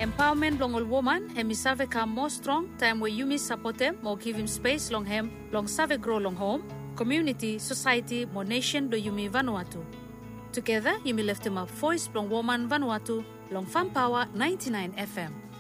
Empowerment long all woman, hemi save come more strong, time where you support them, or give him space long him, long save grow long home, community, society, more nation do Yumi Vanuatu. Together, Yumi left him a voice long woman Vanuatu, long Fan Power 99 FM.